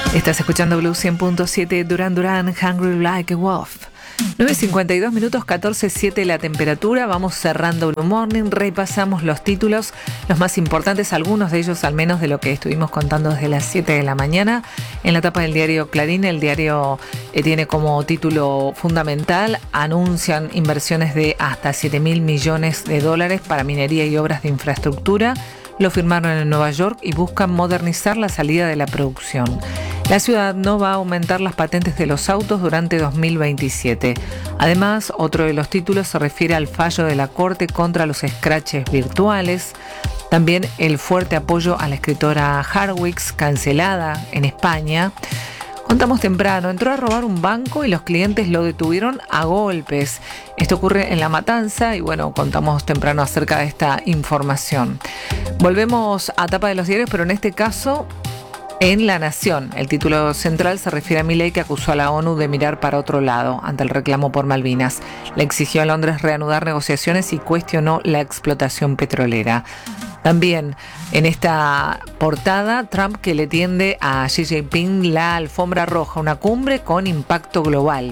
Estás escuchando Blue 100.7, Duran Duran, Hungry Like a Wolf. 9:52 minutos, 14:07 la temperatura. Vamos cerrando Blue Morning, repasamos los títulos, los más importantes, algunos de ellos al menos de lo que estuvimos contando desde las 7 de la mañana. En la tapa del diario Clarín, el diario tiene como título fundamental: anuncian inversiones de hasta 7.000 millones de dólares para minería y obras de infraestructura. Lo firmaron en Nueva York y buscan modernizar la salida de la producción. La ciudad no va a aumentar las patentes de los autos durante 2027. Además, otro de los títulos se refiere al fallo de la Corte contra los scratches virtuales. También el fuerte apoyo a la escritora Harwicz, cancelada en España. Contamos temprano, entró a robar un banco y los clientes lo detuvieron a golpes. Esto ocurre en La Matanza y bueno, contamos temprano acerca de esta información. Volvemos a tapa de los diarios, pero en este caso en La Nación. El título central se refiere a Milei, que acusó a la ONU de mirar para otro lado ante el reclamo por Malvinas. Le exigió a Londres reanudar negociaciones y cuestionó la explotación petrolera. También en esta portada, Trump que le tiende a Xi Jinping la alfombra roja, una cumbre con impacto global.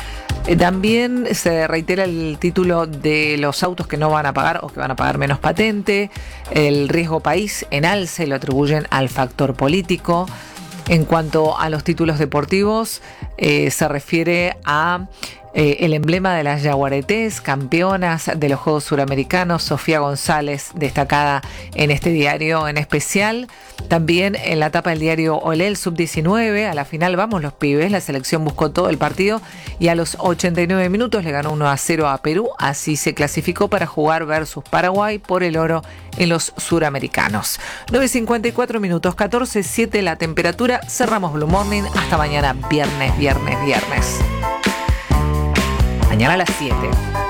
También se reitera el título de los autos que no van a pagar o que van a pagar menos patente. El riesgo país en alza y lo atribuyen al factor político. En cuanto a los títulos deportivos, se refiere a el emblema de las Yaguaretés, campeonas de los Juegos Suramericanos, Sofía González, destacada en este diario en especial. También en la tapa del diario Olé, el sub-19, a la final vamos los pibes, la selección buscó todo el partido y a los 89 minutos le ganó 1-0 a Perú, así se clasificó para jugar versus Paraguay por el oro en los Suramericanos. 9:54 minutos, 14:07 la temperatura, cerramos Blue Morning, hasta mañana viernes. Mañana a las 7.